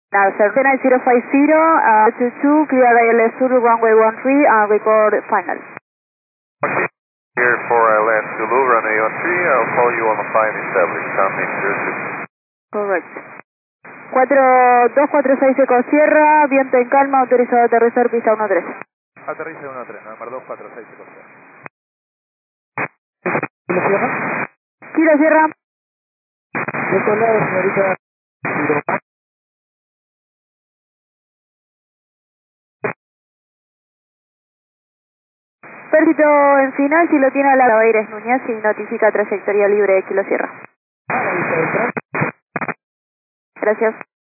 Now, Cessna 050, 22, clear ILS Zulu, runway 13, record final. Here for ILS Zulu, runway 13, I'll call you on the fine established, Tommy 02. Correct. 4246 Eco Sierra, viento en calma, autorizado a aterrizar, pista 13. Aterriza 13, November 246 Eco Sierra. ¿Kilo Sierra? Kilo Sierra. De este lado, señorita. Pérsito en final, si lo tiene a la Aires Núñez y notifica trayectoria libre de Kilo Sierra. Ah, ahí está. Gracias.